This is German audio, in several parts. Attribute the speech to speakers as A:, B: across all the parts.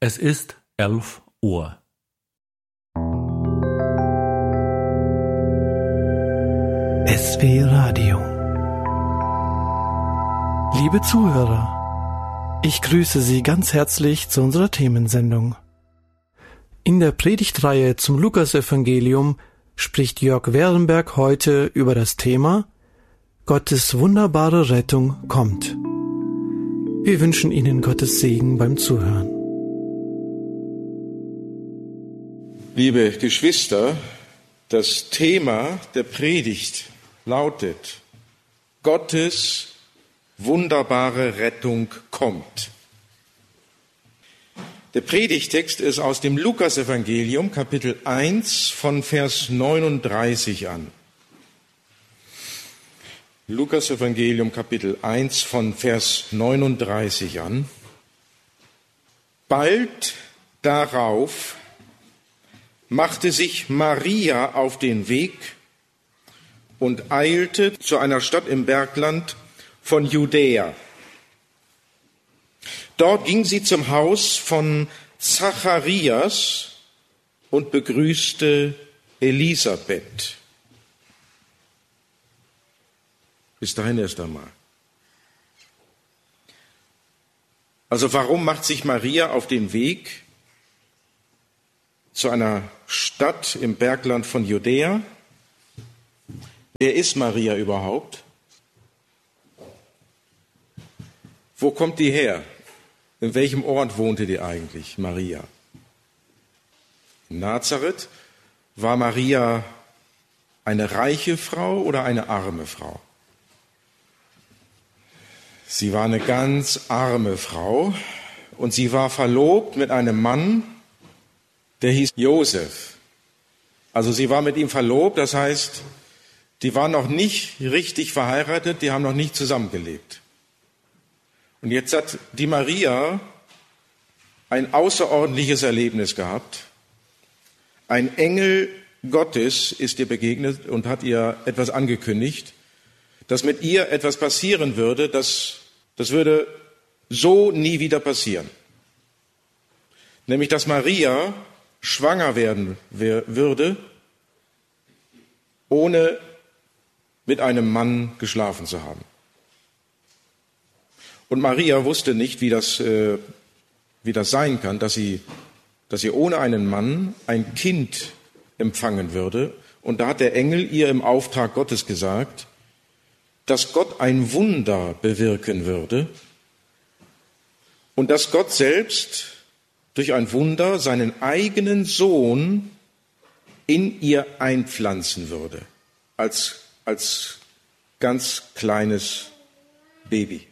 A: Es ist 11 Uhr.
B: SW Radio. Liebe Zuhörer, ich grüße Sie ganz herzlich zu unserer Themensendung. In der Predigtreihe zum Lukasevangelium spricht Jörg Werenberg heute über das Thema Gottes wunderbare Rettung kommt. Wir wünschen Ihnen Gottes Segen beim Zuhören.
C: Liebe Geschwister, das Thema der Predigt lautet: Gottes wunderbare Rettung kommt. Der Predigtext ist aus dem Lukasevangelium, Kapitel 1, von Vers 39 an. Lukasevangelium, Kapitel 1, von Vers 39 an. Bald darauf machte sich Maria auf den Weg und eilte zu einer Stadt im Bergland von Judäa. Dort ging sie zum Haus von Zacharias und begrüßte Elisabeth. Bis dahin erst einmal. Also warum macht sich Maria auf den Weg zu einer Stadt im Bergland von Judäa? Wer ist Maria überhaupt? Wo kommt die her? In welchem Ort wohnte die eigentlich, Maria? In Nazareth. War Maria eine reiche Frau oder eine arme Frau? Sie war eine ganz arme Frau und sie war verlobt mit einem Mann, der hieß Josef. Also sie war mit ihm verlobt, das heißt, die waren noch nicht richtig verheiratet, die haben noch nicht zusammengelebt. Und jetzt hat die Maria ein außerordentliches Erlebnis gehabt. Ein Engel Gottes ist ihr begegnet und hat ihr etwas angekündigt, dass mit ihr etwas passieren würde, das würde so nie wieder passieren. Nämlich, dass Maria schwanger werden würde, ohne mit einem Mann geschlafen zu haben. Und Maria wusste nicht, wie das sein kann, dass sie ohne einen Mann ein Kind empfangen würde. Und da hat der Engel ihr im Auftrag Gottes gesagt, dass Gott ein Wunder bewirken würde und dass Gott selbst durch ein Wunder seinen eigenen Sohn in ihr einpflanzen würde, als ganz kleines Baby.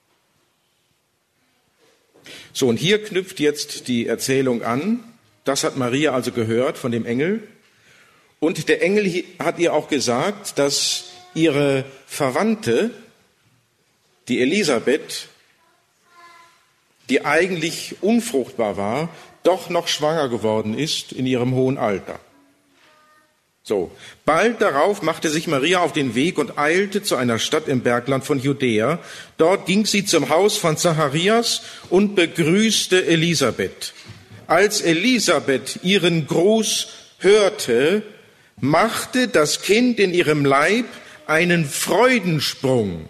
C: So, und hier knüpft jetzt die Erzählung an. Das hat Maria also gehört von dem Engel. Und der Engel hat ihr auch gesagt, dass ihre Verwandte, die Elisabeth, die eigentlich unfruchtbar war, doch noch schwanger geworden ist in ihrem hohen Alter. So, bald darauf machte sich Maria auf den Weg und eilte zu einer Stadt im Bergland von Judäa. Dort ging sie zum Haus von Zacharias und begrüßte Elisabeth. Als Elisabeth ihren Gruß hörte, machte das Kind in ihrem Leib einen Freudensprung.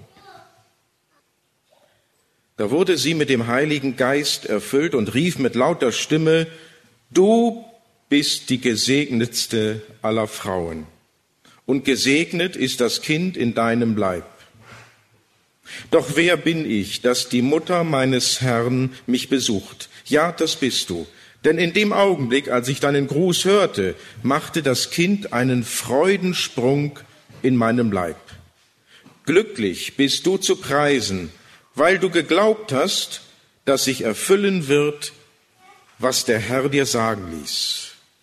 C: Da wurde sie mit dem Heiligen Geist erfüllt und rief mit lauter Stimme: Du bist die gesegnetste aller Frauen, und gesegnet ist das Kind in deinem Leib. Doch wer bin ich, dass die Mutter meines Herrn mich besucht? Ja, das bist du. Denn in dem Augenblick, als ich deinen Gruß hörte, machte das Kind einen Freudensprung in meinem Leib. Glücklich bist du zu preisen, weil du geglaubt hast, dass sich erfüllen wird, was der Herr dir sagen ließ.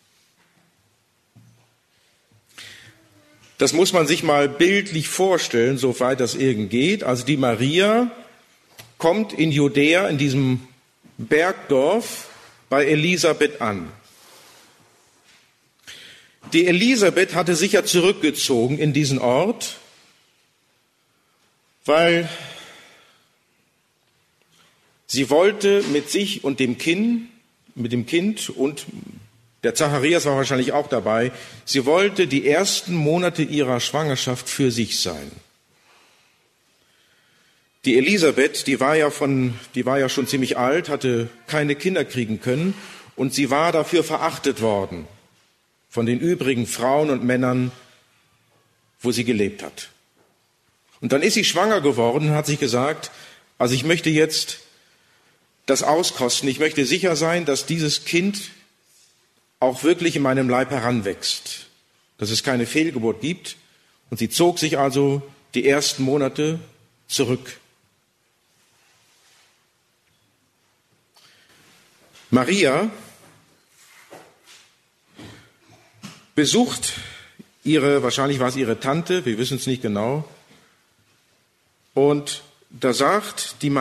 C: Das muss man sich mal bildlich vorstellen, soweit das irgend geht. Also die Maria kommt in Judäa, in diesem Bergdorf, bei Elisabeth an. Die Elisabeth hatte sich ja zurückgezogen in diesen Ort, weil sie wollte mit sich und dem Kind mit dem Kind und der Zacharias war wahrscheinlich auch dabei. Sie wollte die ersten Monate ihrer Schwangerschaft für sich sein. Die Elisabeth, die war ja schon ziemlich alt, hatte keine Kinder kriegen können und sie war dafür verachtet worden von den übrigen Frauen und Männern, wo sie gelebt hat. Und dann ist sie schwanger geworden und hat sich gesagt, also ich möchte jetzt das auskosten, ich möchte sicher sein, dass dieses Kind auch wirklich in meinem Leib heranwächst, dass es keine Fehlgeburt gibt. Und sie zog sich also die ersten Monate zurück. Maria besucht wahrscheinlich war es ihre Tante, wir wissen es nicht genau. Und da sagt die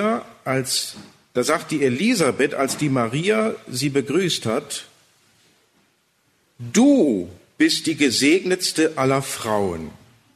C: Elisabeth, als die Maria sie begrüßt hat, du bist die gesegnetste aller Frauen.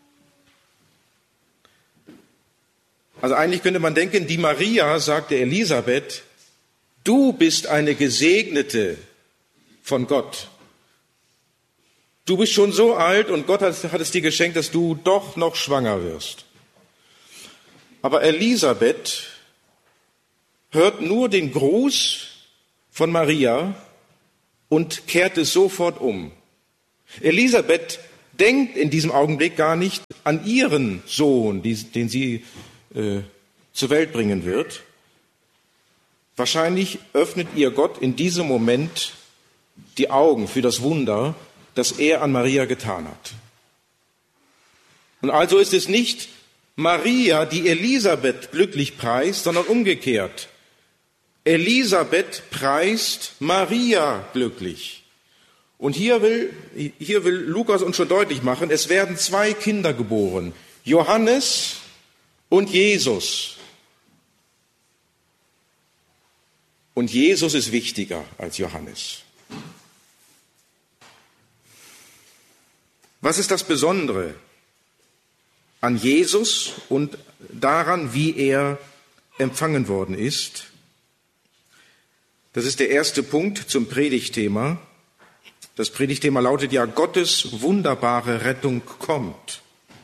C: Also eigentlich könnte man denken, die Maria sagt der Elisabeth, du bist eine Gesegnete von Gott. Du bist schon so alt und Gott hat es dir geschenkt, dass du doch noch schwanger wirst. Aber Elisabeth hört nur den Gruß von Maria und kehrt es sofort um. Elisabeth denkt in diesem Augenblick gar nicht an ihren Sohn, den sie zur Welt bringen wird. Wahrscheinlich öffnet ihr Gott in diesem Moment die Augen für das Wunder, das er an Maria getan hat. Und also ist es nicht Maria, die Elisabeth glücklich preist, sondern umgekehrt. Elisabeth preist Maria glücklich. Und hier will Lukas uns schon deutlich machen, es werden 2 Kinder geboren, Johannes und Jesus. Und Jesus ist wichtiger als Johannes. Was ist das Besondere an Jesus und daran, wie er empfangen worden ist? Das ist der erste Punkt zum Predigtthema. Das Predigtthema lautet ja, Gottes wunderbare Rettung kommt.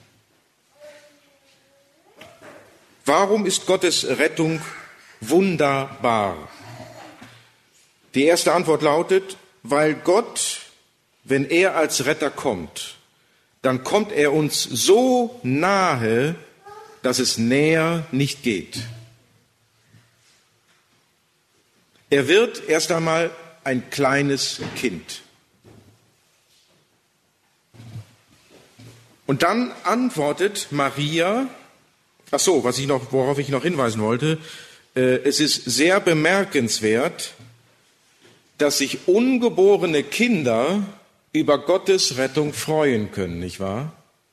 C: Warum ist Gottes Rettung wunderbar? Die erste Antwort lautet, weil Gott, wenn er als Retter kommt, dann kommt er uns so nahe, dass es näher nicht geht. Er wird erst einmal ein kleines Kind. Und dann antwortet Maria, worauf ich noch hinweisen wollte, es ist sehr bemerkenswert, dass sich ungeborene Kinder über Gottes Rettung freuen können, nicht wahr?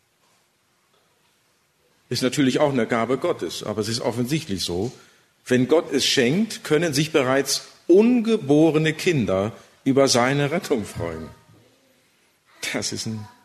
C: Ist natürlich auch eine Gabe Gottes, aber es ist offensichtlich so. Wenn Gott es schenkt, können sich bereits ungeborene Kinder über seine Rettung freuen. Das ist ein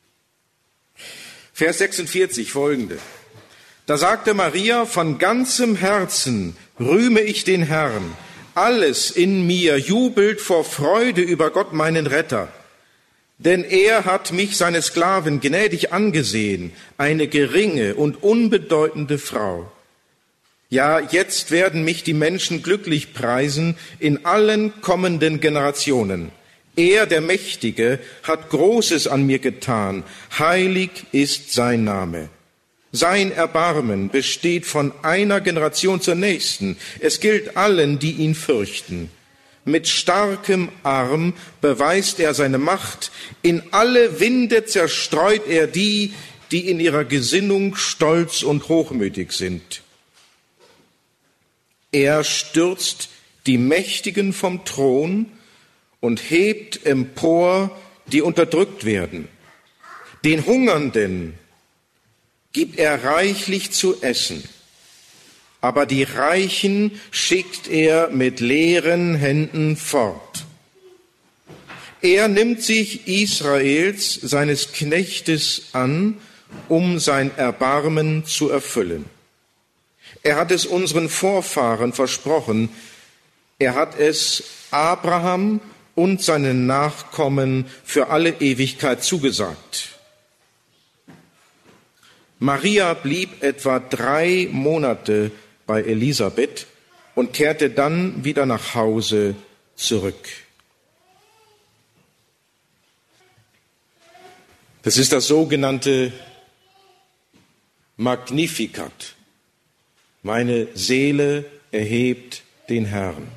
C: Vers 46, folgende. Da sagte Maria, von ganzem Herzen rühme ich den Herrn. Alles in mir jubelt vor Freude über Gott, meinen Retter. Denn er hat mich, seine Sklavin, gnädig angesehen, eine geringe und unbedeutende Frau. Ja, jetzt werden mich die Menschen glücklich preisen in allen kommenden Generationen. Er, der Mächtige, hat Großes an mir getan. Heilig ist sein Name. Sein Erbarmen besteht von einer Generation zur nächsten. Es gilt allen, die ihn fürchten. Mit starkem Arm beweist er seine Macht. In alle Winde zerstreut er die, die in ihrer Gesinnung stolz und hochmütig sind. Er stürzt die Mächtigen vom Thron und hebt empor, die unterdrückt werden. Den Hungernden gibt er reichlich zu essen. Aber die Reichen schickt er mit leeren Händen fort. Er nimmt sich Israels, seines Knechtes, an, um sein Erbarmen zu erfüllen. Er hat es unseren Vorfahren versprochen, Er hat es Abraham und seinen Nachkommen für alle Ewigkeit zugesagt. Maria blieb etwa 3 Monate bei Elisabeth und kehrte dann wieder nach Hause zurück. Das ist das sogenannte Magnificat. Meine Seele erhebt den Herrn.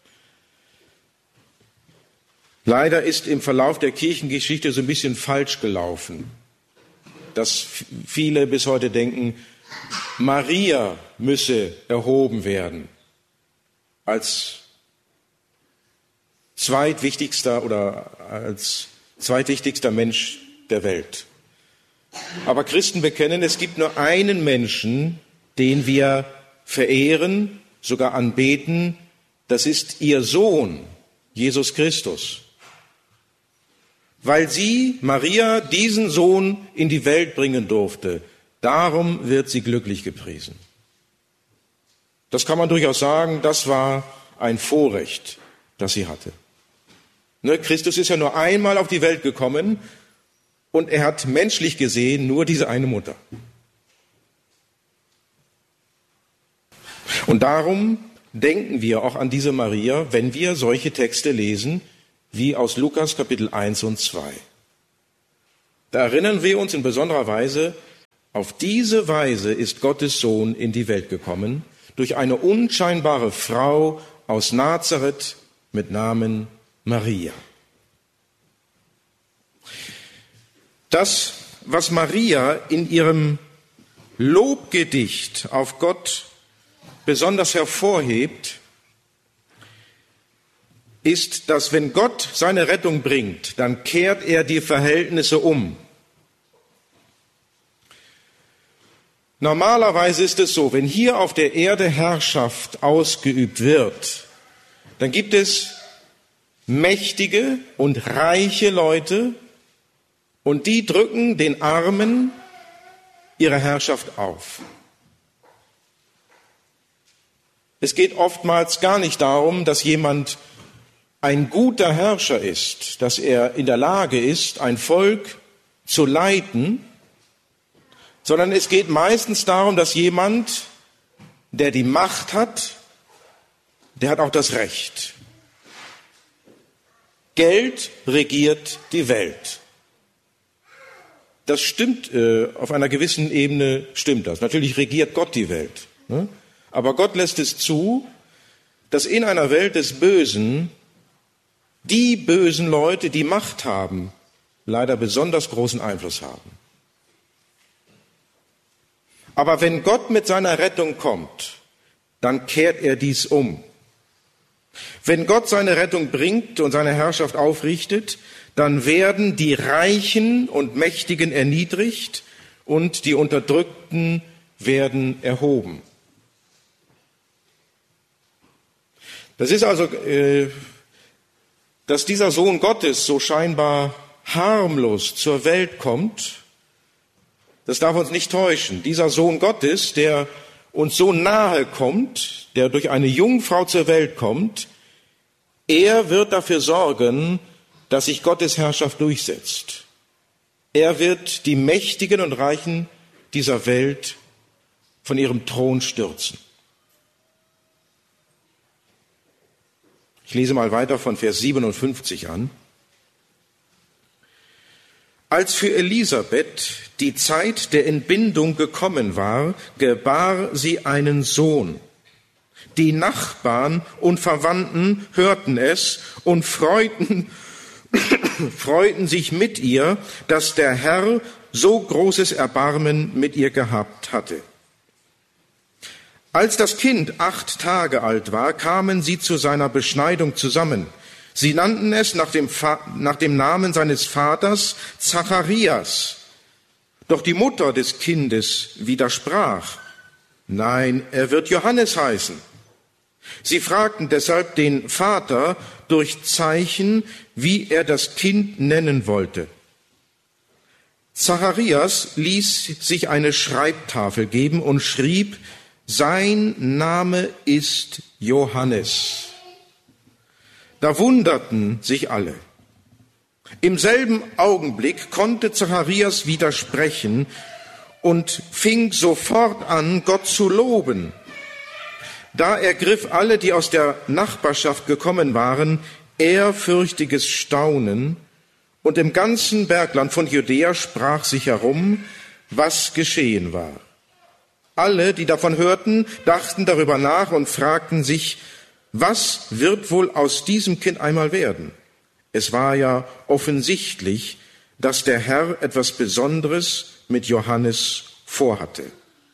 C: Leider ist im Verlauf der Kirchengeschichte so ein bisschen falsch gelaufen, dass viele bis heute denken, Maria müsse erhoben werden als zweitwichtigster Mensch der Welt. Aber Christen bekennen, es gibt nur einen Menschen, den wir verehren, sogar anbeten, das ist ihr Sohn, Jesus Christus. Weil sie, Maria, diesen Sohn in die Welt bringen durfte, darum wird sie glücklich gepriesen. Das kann man durchaus sagen, das war ein Vorrecht, das sie hatte. Christus ist ja nur einmal auf die Welt gekommen und er hat menschlich gesehen nur diese eine Mutter. Und darum denken wir auch an diese Maria, wenn wir solche Texte lesen, wie aus Lukas Kapitel 1 und 2. Da erinnern wir uns in besonderer Weise, auf diese Weise ist Gottes Sohn in die Welt gekommen, durch eine unscheinbare Frau aus Nazareth mit Namen Maria. Das, was Maria in ihrem Lobgedicht auf Gott besonders hervorhebt, ist, dass wenn Gott seine Rettung bringt, dann kehrt er die Verhältnisse um. Normalerweise ist es so, wenn hier auf der Erde Herrschaft ausgeübt wird, dann gibt es mächtige und reiche Leute und die drücken den Armen ihre Herrschaft auf. Es geht oftmals gar nicht darum, dass jemand ein guter Herrscher ist, dass er in der Lage ist, ein Volk zu leiten, sondern es geht meistens darum, dass jemand, der die Macht hat, der hat auch das Recht. Geld regiert die Welt. Das stimmt, auf einer gewissen Ebene stimmt das. Natürlich regiert Gott die Welt. Ne? Aber Gott lässt es zu, dass in einer Welt des Bösen die bösen Leute, die Macht haben, leider besonders großen Einfluss haben. Aber wenn Gott mit seiner Rettung kommt, dann kehrt er dies um. Wenn Gott seine Rettung bringt und seine Herrschaft aufrichtet, dann werden die Reichen und Mächtigen erniedrigt und die Unterdrückten werden erhoben. Das ist also, dass dieser Sohn Gottes so scheinbar harmlos zur Welt kommt, das darf uns nicht täuschen. Dieser Sohn Gottes, der uns so nahe kommt, der durch eine Jungfrau zur Welt kommt, er wird dafür sorgen, dass sich Gottes Herrschaft durchsetzt. Er wird die Mächtigen und Reichen dieser Welt von ihrem Thron stürzen. Ich lese mal weiter von Vers 57 an. Als für Elisabeth die Zeit der Entbindung gekommen war, gebar sie einen Sohn. Die Nachbarn und Verwandten hörten es und freuten sich mit ihr, dass der Herr so großes Erbarmen mit ihr gehabt hatte. Als das Kind 8 Tage alt war, kamen sie zu seiner Beschneidung zusammen. Sie nannten es nach dem Namen seines Vaters Zacharias. Doch die Mutter des Kindes widersprach: Nein, er wird Johannes heißen. Sie fragten deshalb den Vater durch Zeichen, wie er das Kind nennen wollte. Zacharias ließ sich eine Schreibtafel geben und schrieb: Sein Name ist Johannes. Da wunderten sich alle. Im selben Augenblick konnte Zacharias widersprechen und fing sofort an, Gott zu loben. Da ergriff alle, die aus der Nachbarschaft gekommen waren, ehrfürchtiges Staunen, und im ganzen Bergland von Judäa sprach sich herum, was geschehen war. Alle, die davon hörten, dachten darüber nach und fragten sich, was wird wohl aus diesem Kind einmal werden? Es war ja offensichtlich, dass der Herr etwas Besonderes mit Johannes vorhatte.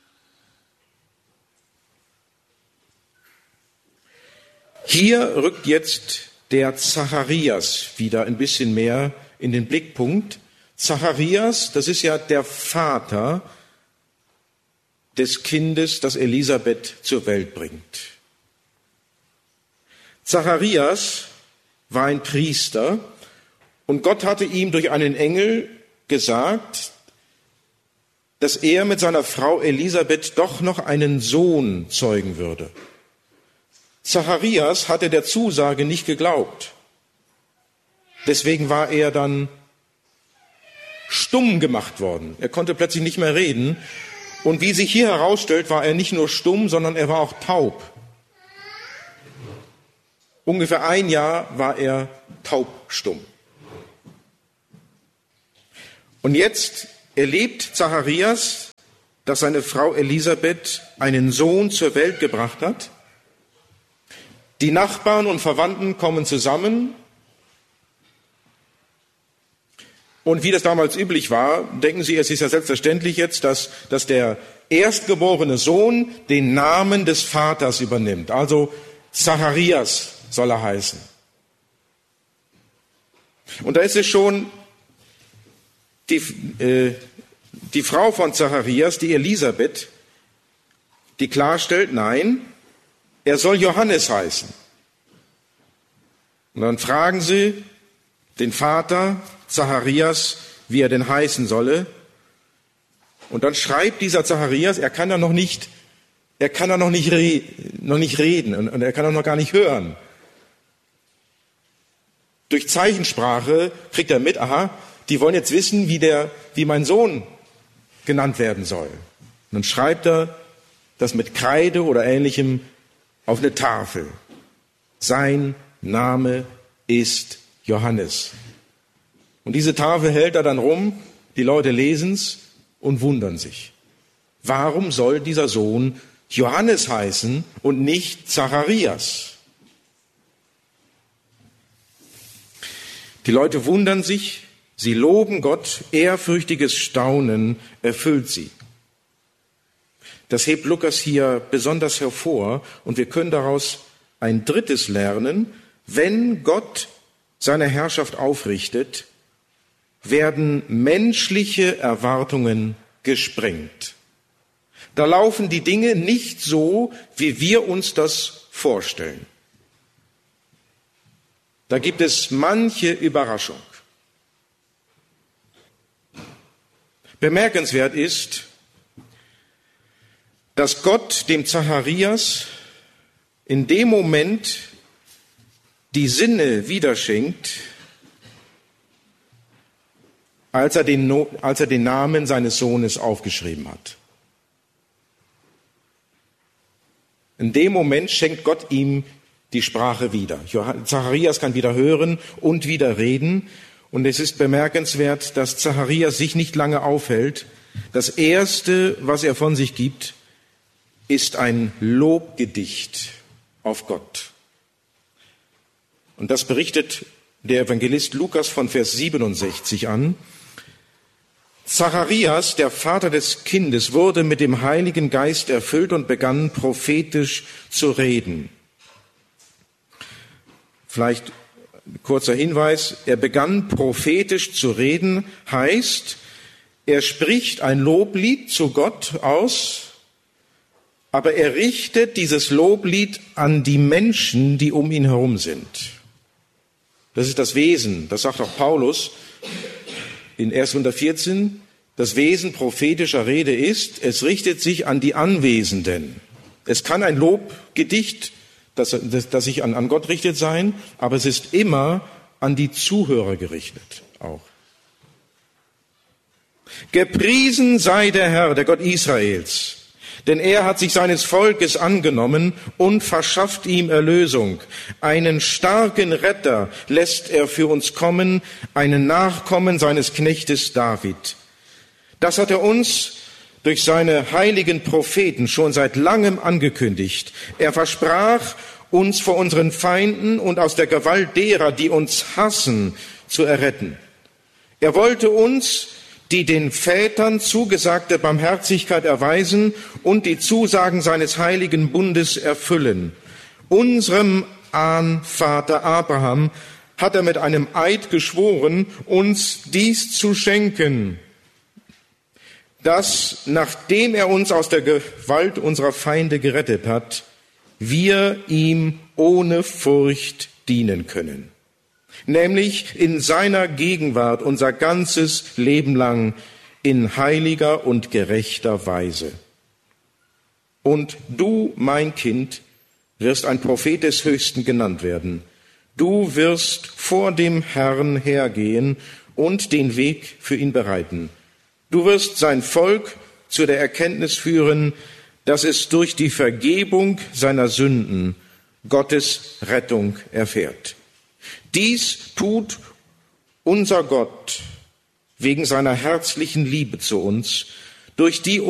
C: Hier rückt jetzt der Zacharias wieder ein bisschen mehr in den Blickpunkt. Zacharias, das ist ja der Vater des Kindes, das Elisabeth zur Welt bringt. Zacharias war ein Priester und Gott hatte ihm durch einen Engel gesagt, dass er mit seiner Frau Elisabeth doch noch einen Sohn zeugen würde. Zacharias hatte der Zusage nicht geglaubt. Deswegen war er dann stumm gemacht worden. Er konnte plötzlich nicht mehr reden. Und wie sich hier herausstellt, war er nicht nur stumm, sondern er war auch taub. Ungefähr ein Jahr war er taubstumm. Und jetzt erlebt Zacharias, dass seine Frau Elisabeth einen Sohn zur Welt gebracht hat. Die Nachbarn und Verwandten kommen zusammen. Und wie das damals üblich war, denken Sie, es ist ja selbstverständlich jetzt, dass der erstgeborene Sohn den Namen des Vaters übernimmt. Also Zacharias soll er heißen. Und da ist es schon die Frau von Zacharias, die Elisabeth, die klarstellt, nein, er soll Johannes heißen. Und dann fragen sie den Vater Zacharias, wie er denn heißen solle. Und dann schreibt dieser Zacharias, er kann da noch nicht reden und er kann auch noch gar nicht hören. Durch Zeichensprache kriegt er mit, aha, die wollen jetzt wissen, wie mein Sohn genannt werden soll. Und dann schreibt er das mit Kreide oder Ähnlichem auf eine Tafel. Sein Name ist Johannes. Und diese Tafel hält er dann rum, die Leute lesen's und wundern sich. Warum soll dieser Sohn Johannes heißen und nicht Zacharias? Die Leute wundern sich, sie loben Gott, ehrfürchtiges Staunen erfüllt sie. Das hebt Lukas hier besonders hervor und wir können daraus ein drittes lernen. Wenn Gott seine Herrschaft aufrichtet, werden menschliche Erwartungen gesprengt. Da laufen die Dinge nicht so, wie wir uns das vorstellen. Da gibt es manche Überraschung. Bemerkenswert ist, dass Gott dem Zacharias in dem Moment die Sinne wiederschenkt, als er den Namen seines Sohnes aufgeschrieben hat. In dem Moment schenkt Gott ihm die Sprache wieder. Zacharias kann wieder hören und wieder reden. Und es ist bemerkenswert, dass Zacharias sich nicht lange aufhält. Das Erste, was er von sich gibt, ist ein Lobgedicht auf Gott. Und das berichtet der Evangelist Lukas von Vers 67 an. Zacharias, der Vater des Kindes, wurde mit dem Heiligen Geist erfüllt und begann prophetisch zu reden. Vielleicht ein kurzer Hinweis, er begann prophetisch zu reden, heißt, er spricht ein Loblied zu Gott aus, aber er richtet dieses Loblied an die Menschen, die um ihn herum sind. Das ist das Wesen, das sagt auch Paulus in 1. Korinther 14, das Wesen prophetischer Rede ist, es richtet sich an die Anwesenden. Es kann ein Lobgedicht das sich an Gott richtet sein, aber es ist immer an die Zuhörer gerichtet auch. Gepriesen sei der Herr, der Gott Israels, denn er hat sich seines Volkes angenommen und verschafft ihm Erlösung. Einen starken Retter lässt er für uns kommen, einen Nachkommen seines Knechtes David. Das hat er uns durch seine heiligen Propheten schon seit langem angekündigt. Er versprach, uns vor unseren Feinden und aus der Gewalt derer, die uns hassen, zu erretten. Er wollte uns die den Vätern zugesagte Barmherzigkeit erweisen und die Zusagen seines heiligen Bundes erfüllen. Unserem Ahnvater Abraham hat er mit einem Eid geschworen, uns dies zu schenken, dass, nachdem er uns aus der Gewalt unserer Feinde gerettet hat, wir ihm ohne Furcht dienen können. Nämlich in seiner Gegenwart unser ganzes Leben lang in heiliger und gerechter Weise. Und du, mein Kind, wirst ein Prophet des Höchsten genannt werden. Du wirst vor dem Herrn hergehen und den Weg für ihn bereiten. Du wirst sein Volk zu der Erkenntnis führen, dass es durch die Vergebung seiner Sünden Gottes Rettung erfährt. Dies tut unser Gott wegen seiner herzlichen Liebe zu uns, durch die